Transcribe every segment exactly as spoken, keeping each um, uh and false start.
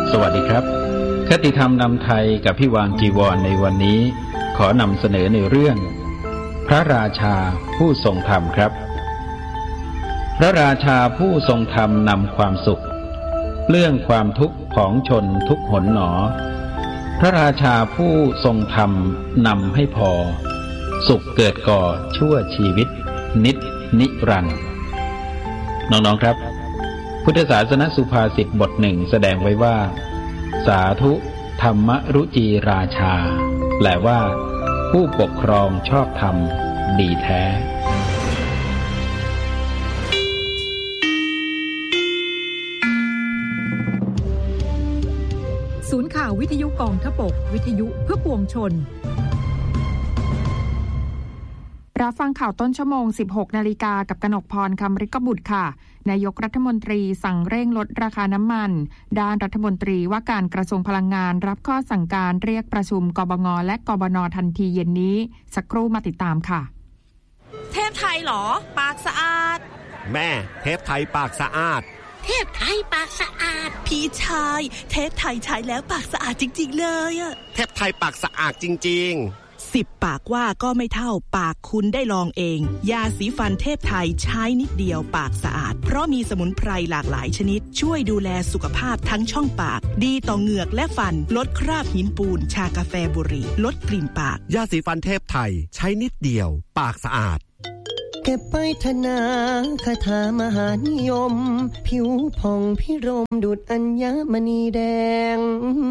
สวัสดีครับคติธรรมนำไทยกับพี่วางจีวรในวันนี้ขอนำเสนอในเรื่องพระราชาผู้ทรงธรรมครับพระราชาผู้ทรงธรรมนำความสุขเรื่องความทุกข์ของชนทุกหนหนอพระราชาผู้ทรงธรรมนำให้พอสุขเกิดก่อชั่วชีวิตนิจนิรันดร์น้องๆครับพุทธศาสนสุภาษิตบทหนึ่งแสดงไว้ว่าสาธุธรรมรุจีราชาแปลว่าผู้ปกครองชอบธรรมดีแท้ศูนย์ข่าววิทยุกองทพบกวิทยุเพื่อปวงชนรับฟังข่าวต้นชั่วโมง สิบหกนาฬิกากับกนกพรคำริกบุตรค่ะนายกรัฐมนตรีสั่งเร่งลดราคาน้ำมันด้านรัฐมนตรีว่าการกระทรวงพลังงานรับข้อสั่งการเรียกประชุมกบงและกบนทันทีเย็นนี้สักครู่มาติดตามค่ะเทพไทยหรอปากสะอาดแม่เทพไทยปากสะอาดเทพไทยปากสะอาดพี่ชายเทพไทยใช้แล้วปากสะอาดจริงๆเลยอะเทพไทยปากสะอาดจริงๆสิบปากว่าก็ไม่เท่าปากคุณได้ลองเองยาสีฟันเทพไทยใช้นิดเดียวปากสะอาดเพราะมีสมุนไพรหลากหลายชนิดช่วยดูแลสุขภาพทั้งช่องปากดีต่อเหงือกและฟันลดคราบหินปูนชากาแฟบุหรี่ลดกลิ่นปากยาสีฟันเทพไทยใช้นิดเดียวปากสะอาดเก็บไปธนาคาถามหานิยมผิวผ่องพิรมดุจอัญมณีแดง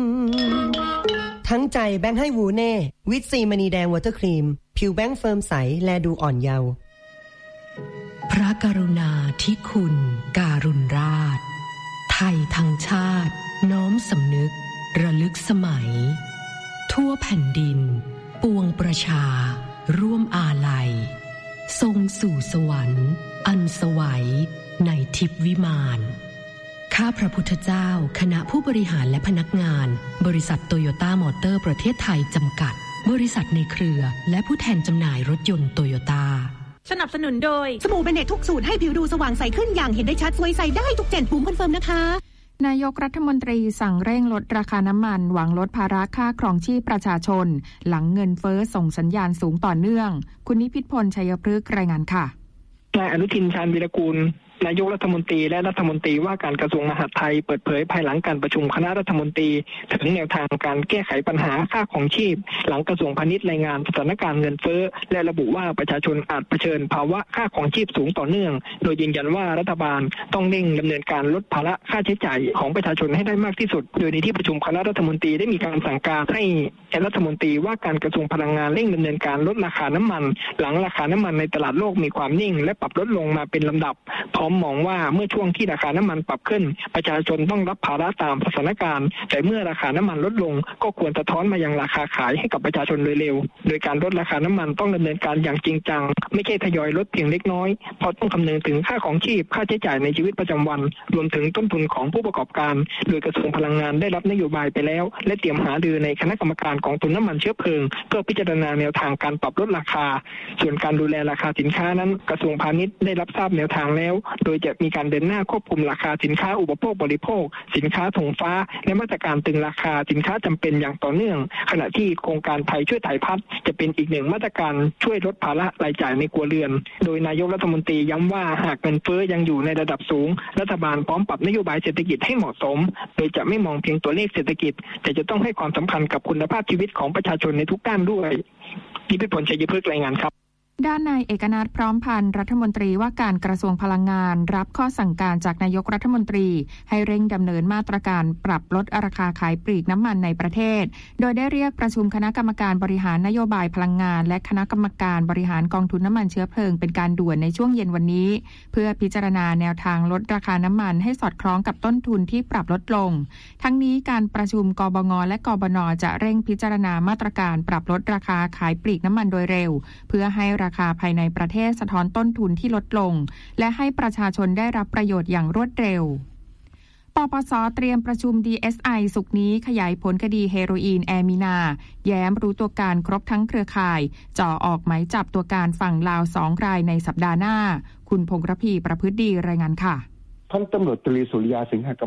ทั้งใจแบงค์ให้วูเน่วิตซีมณีแดงวอเตอร์ครีมผิวแบงค์เฟิร์มใสแลดูอ่อนเยาว์พระกรุณาธิคุณการุณราชไทยทั้งชาติน้อมสำนึกระลึกสมัยทั่วแผ่นดินปวงประชาร่วมอาลัยทรงสู่สวรรค์อันสวัยในทิพย์วิมานข้าพระพุทธเจ้าคณะผู้บริหารและพนักงานบริษัทโตโยต้ามอเตอร์ประเทศไทยจำกัดบริษัทในเครือและผู้แทนจำหน่ายรถยนต์โตโยต้าสนับสนุนโดยสบู่เบเนตทุกสูตรให้ผิวดูสว่างใสขึ้นอย่างเห็นได้ชัดสวยใสได้ทุกเจนปุ่มคอนเฟิร์มนะคะนายกรัฐมนตรีสั่งเร่งลดราคาน้ำมันหวังลดภาระค่าครองชีพประชาชนหลังเงินเฟ้อส่งสัญญาณสูงต่อเนื่องคุณนิพิษพลชัยพฤกษ์รายงานค่ะนายอนุทินชาญวีรกูลนายกรัฐมนตรีและรัฐมนตรีว่าการกระทรวงมหาดไทยเปิดเผยภายหลังการประชุมคณะรัฐมนตรีถึงแนวทางการแก้ไขปัญหาค่าของชีพหลังกระทรวงพาณิชย์รายงานสถานการณ์เงินเฟ้อและระบุว่าประชาชนอาจเผชิญภาวะค่าของชีพสูงต่อเนื่องโดยยืนยันว่ารัฐบาลต้องเร่งดำเนินการลดภาระค่าใช้จ่ายของประชาชนให้ได้มากที่สุดโดยในที่ประชุมคณะรัฐมนตรีได้มีการสั่งการให้รัฐมนตรีว่าการกระทรวงพลังงานเร่งดำเนินการลดราคาน้ำมันหลังราคาน้ำมันในตลาดโลกมีความนิ่งและปรับลดลงมาเป็นลำดับพร้อมมองว่าเมื่อช่วงที่ราคาน้ำมันปรับขึ้นประชาชนต้องรับภาระตามสถานการณ์แต่เมื่อราคาน้ำมันลดลงก็ควรสะท้อนมายังราคาขายให้กับประชาชนโดยเร็วโดยการลดราคาน้ำมันต้องดำเนินการอย่างจริงจังไม่ใช่ทยอยลดเพียงเล็กน้อยเพราะต้องคำนึงถึงค่าของชีพค่าใช้จ่ายในชีวิตประจำวันรวมถึงต้นทุนของผู้ประกอบการโดยกระทรวงพลังงานได้รับนโยบายไปแล้วและเตรียมหารือในคณะกรรมการกองทุนน้ำมันเชื้อเพลิงเพื่อพิจารณาแนวทางการปรับลดราคาส่วนการดูแลราคาสินค้านั้นกระทรวงพาณิชย์ได้รับทราบแนวทางแล้วโดยจะมีการเดินหน้าควบคุมราคาสินค้าอุปโภคบริโภคสินค้าส่งฟ้าและมาตรการตึงราคาสินค้าจำเป็นอย่างต่อเนื่องขณะที่โครงการไทยช่วยไทยพัฒน์จะเป็นอีกหนึ่งมาตรการช่วยลดภาระรายจ่ายในครัวเรือนโดยนายกรัฐมนตรีย้ำว่าหากเงินเฟ้อยังอยู่ในระดับสูงรัฐบาลพร้อมปรับนโยบายเศรษฐกิจให้เหมาะสมโดยจะไม่มองเพียงตัวเลขเศรษฐกิจแต่จะต้องให้ความสำคัญกับคุณภาพชีวิตของประชาชนในทุกด้านด้วยนิพิษพลชัยพฤกษ์รายงานครับด้านนายเอกนัทพร้อมพันธ์รัฐมนตรีว่าการกระทรวงพลังงานรับข้อสั่งการจากนายกรัฐมนตรีให้เร่งดำเนินมาตรการปรับลดราคาขายปลีกน้ำมันในประเทศโดยได้เรียกประชุมคณะกรรมการบริหารนโยบายพลังงานและคณะกรรมการบริหารกองทุนน้ำมันเชื้อเพลิงเป็นการด่วนในช่วงเย็นวันนี้เพื่อพิจารณาแนวทางลดราคาน้ำมันให้สอดคล้องกับต้นทุนที่ปรับลดลงทั้งนี้การประชุมกบงและกบนจะเร่งพิจารณามาตรการปรับลดราคาขายปลีกน้ำมันโดยเร็วเพื่อให้ราคาภายในประเทศสะท้อนต้นทุนที่ลดลงและให้ประชาชนได้รับประโยชน์อย่างรวดเร็วปปส.เตรียมประชุม ดี เอส ไอ ศุกร์นี้ขยายผลคดีเฮโรอีนแอมินาแย้มรู้ตัวการครบทั้งเครือข่ายจ่อออกหมายจับตัวการฝั่งลาวสองรายในสัปดาห์หน้าคุณพงษ์ระพีประพฤติดีรายงานค่ะพันตำรวจตรีสุริยาสิงหกมล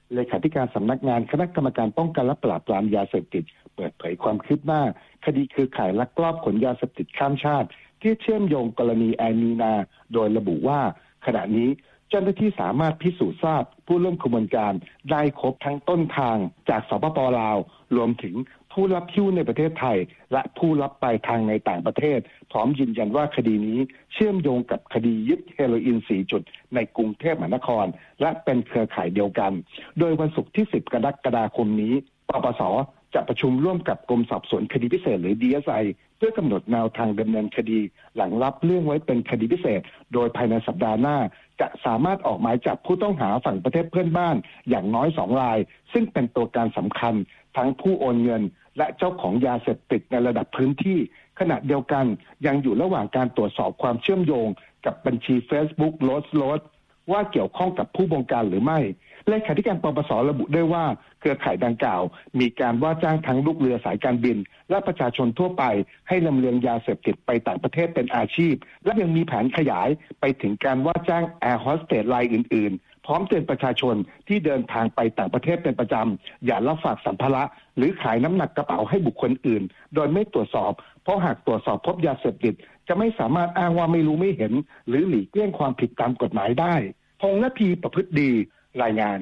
เลขาธิการสำนักงานคณะกรรมการป้องกันและปราบปรามยาเสพติดเปิดเผยความคืบหน้าคดีเครือข่ายลักลอบขนยาเสพติดข้ามชาติที่เชื่อมโยงกรณีแอนนีนาโดยระบุว่าขณะนี้เจ้าหน้าที่สามารถพิสูจน์ทราบผู้ร่วมขบวนการได้ครบทั้งต้นทางจากสปป.ลาวรวมถึงผู้รับคิวในประเทศไทยและผู้รับปลายทางในต่างประเทศพร้อมยืนยันว่าคดีนี้เชื่อมโยงกับคดียึดเฮโรอีนสี่จุดในกรุงเทพมหานครและเป็นเครือข่ายเดียวกันโดยวันศุกร์ที่สิบกรกฎาคมนี้ปปส.จะประชุมร่วมกับกรมสอบสวนคดีพิเศษหรือ ดี เอส ไอ เพื่อกำหนดแนวทางดำเนินคดีหลังรับเรื่องไว้เป็นคดีพิเศษโดยภายในสัปดาห์หน้าจะสามารถออกหมายจับผู้ต้องหาฝั่งประเทศเพื่อนบ้านอย่างน้อยสองรายซึ่งเป็นตัวการสำคัญทั้งผู้โอนเงินและเจ้าของยาเสพติดในระดับพื้นที่ขณะเดียวกันยังอยู่ระหว่างการตรวจสอบความเชื่อมโยงกับบัญชี Facebook โรสโรสว่าเกี่ยวข้องกับผู้บงการหรือไม่เลขาธิการปปส.ระบุได้ว่าเครือข่ายดังกล่าวมีการว่าจ้างทั้งลูกเรือสายการบินและประชาชนทั่วไปให้ลำเลียงยาเสพติดไปต่างประเทศเป็นอาชีพและยังมีแผนขยายไปถึงการว่าจ้างแอร์โฮสเตสรายอื่นๆพร้อมเตือนประชาชนที่เดินทางไปต่างประเทศเป็นประจำอย่ารับฝากสัมภาระหรือขายน้ำหนักกระเป๋าให้บุคคลอื่นโดยไม่ตรวจสอบเพราะหากตรวจสอบพบยาเสพติดจะไม่สามารถอ้างว่าไม่รู้ไม่เห็นหรือหลีกเลี่ยงความผิดตามกฎหมายได้พงษ์และพีประพฤติดีรายงาน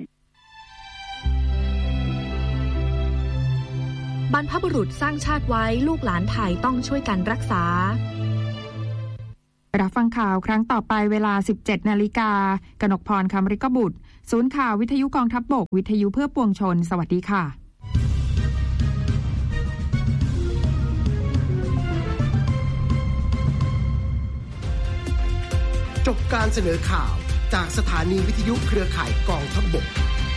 บรรพบุรุษสร้างชาติไว้ลูกหลานไทยต้องช่วยกันรักษารับฟังข่าวครั้งต่อไปเวลา สิบเจ็ดนาฬิกา กนกพร คำริกบุตรศูนย์ข่าววิทยุกองทัพบกวิทยุเพื่อปวงชนสวัสดีค่ะจบการเสนอข่าวจากสถานีวิทยุเครือข่ายกองทัพบก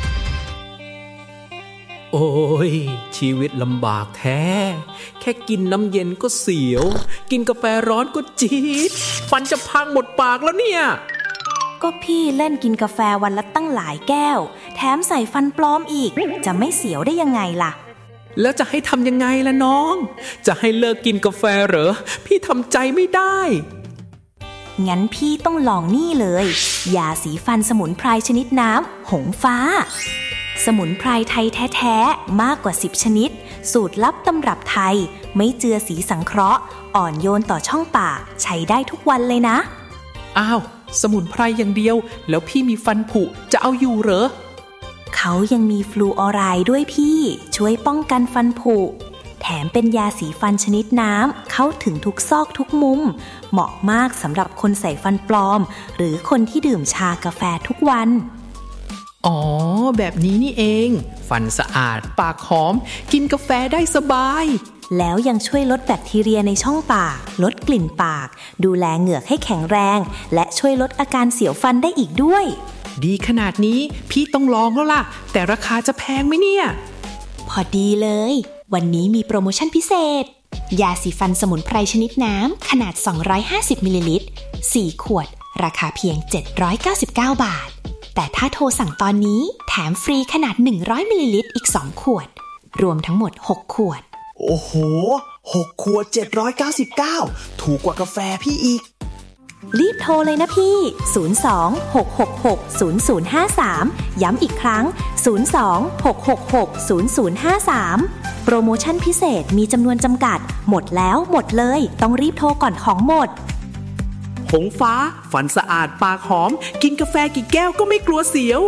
โอ้ยชีวิตลำบากแท้แค่กินน้ำเย็นก็เสียวกินกาแฟร้อนก็จี๊ดฟันจะพังหมดปากแล้วเนี่ยก็พี่เล่นกินกาแฟวันละตั้งหลายแก้วแถมใส่ฟันปลอมอีกจะไม่เสียวได้ยังไงล่ะแล้วจะให้ทำยังไงล่ะน้องจะให้เลิกกินกาแฟเหรอพี่ทำใจไม่ได้งั้นพี่ต้องลองนี่เลยยาสีฟันสมุนไพรชนิดน้ำหงฟ้าสมุนไพรไทยแท้ๆมากกว่าสิบชนิดสูตรลับตำรับไทยไม่เจือสีสังเคราะห์อ่อนโยนต่อช่องปากใช้ได้ทุกวันเลยนะอ้าวสมุนไพรอย่างเดียวแล้วพี่มีฟันผุจะเอาอยู่เหรอเขายังมีฟลูออไรด์ด้วยพี่ช่วยป้องกันฟันผุแถมเป็นยาสีฟันชนิดน้ำเข้าถึงทุกซอกทุกมุมเหมาะมากสำหรับคนใส่ฟันปลอมหรือคนที่ดื่มชากาแฟทุกวันอ๋อแบบนี้นี่เองฟันสะอาดปากหอมกินกาแฟได้สบายแล้วยังช่วยลดแบคทีเรียในช่องปากลดกลิ่นปากดูแลเหงือกให้แข็งแรงและช่วยลดอาการเสียวฟันได้อีกด้วยดีขนาดนี้พี่ต้องลองแล้วล่ะแต่ราคาจะแพงไหมเนี่ยพอดีเลยวันนี้มีโปรโมชั่นพิเศษยาสีฟันสมุนไพรชนิดน้ำขนาดสองร้อยห้าสิบมิลลิลิตรสี่ขวดราคาเพียงเจ็ดร้อยเก้าสิบเก้าบาทแต่ถ้าโทรสั่งตอนนี้แถมฟรีขนาดหนึ่งร้อยมิลลิลิตรอีกสองขวดรวมทั้งหมดหกขวดโอ้โหหกขวดเจ็ดร้อยเก้าสิบเก้าถูกกว่ากาแฟพี่อีกรีบโทรเลยนะพี่ศูนย์ สอง หก หก หก ศูนย์ ศูนย์ ห้า สามย้ำอีกครั้งศูนย์ สอง หก หก หก ศูนย์ ศูนย์ ห้า สามโปรโมชั่นพิเศษมีจำนวนจำกัดหมดแล้วหมดเลยต้องรีบโทรก่อนของหมดหงฟ้าฟันสะอาดปากหอมกินกาแฟกี่แก้วก็ไม่กลัวเสียว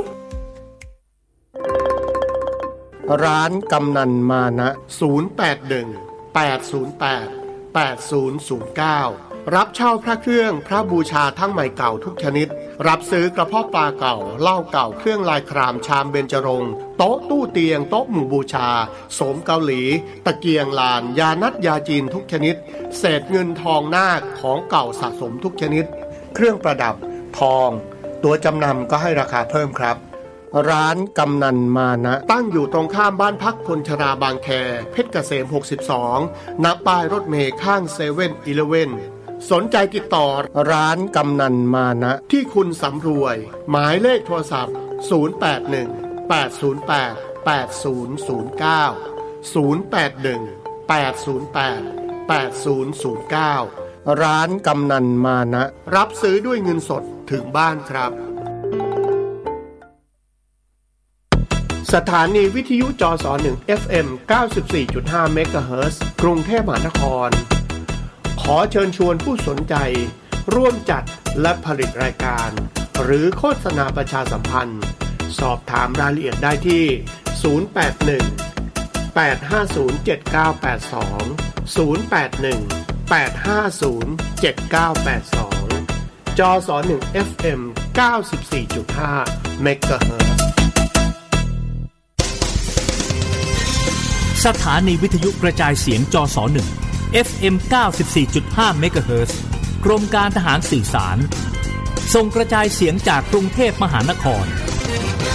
ร้านกำนันมานะศูนย์ แปด หนึ่ง แปด ศูนย์ แปด แปด ศูนย์ ศูนย์ เก้ารับเช่าพระเครื่องพระบูชาทั้งใหม่เก่าทุกชนิดรับซื้อกระเพาะปลาเก่าเหล้าเก่าเครื่องลายครามชามเบญจรงค์โต๊ะตู้เตียงโต๊ะหมู่บูชาโสมเกาหลีตะเกียงลานยานัดยาจีนทุกชนิดเศษเงินทองนาคของเก่าสะสมทุกชนิดเครื่องประดับทองตัวจำนำก็ให้ราคาเพิ่มครับร้านกำนันมานะตั้งอยู่ตรงข้ามบ้านพักคนชราบางแคเพชรเกษมหกสิบสองณป้ายรถเมล์ข้างเซเว่นอีเลฟเว่นสนใจติดต่อร้านกำนันมานะที่คุณสำรวยหมายเลขโทรศัพท์ศูนย์ แปด หนึ่ง แปด ศูนย์ แปด แปด ศูนย์ ศูนย์ เก้า ศูนย์ แปด หนึ่ง แปด ศูนย์ แปด แปด ศูนย์ ศูนย์ เก้าร้านกำนันมานะรับซื้อด้วยเงินสดถึงบ้านครับสถานีวิทยุจสหนึ่ง เอฟ เอ็ม เก้าสิบสี่จุดห้า เมกะเฮิรตซ์กรุงเทพมหานครขอเชิญชวนผู้สนใจร่วมจัดและผลิตรายการหรือโฆษณาประชาสัมพันธ์สอบถามรายละเอียดได้ที่ศูนย์ แปด หนึ่ง แปด ห้า ศูนย์ เจ็ด เก้า แปด สอง ศูนย์ แปด หนึ่ง แปด ห้า ศูนย์ เจ็ด เก้า แปด สองจสหนึ่ง เอฟ เอ็ม เก้าสิบสี่จุดห้า เมกะเฮิรตซ์สถานีวิทยุกระจายเสียงจสหนึ่ง เอฟ เอ็ม เก้าสิบสี่จุดห้า เมกะเฮิรตซ์กรมการทหารสื่อสารส่งกระจายเสียงจากกรุงเทพมหานคร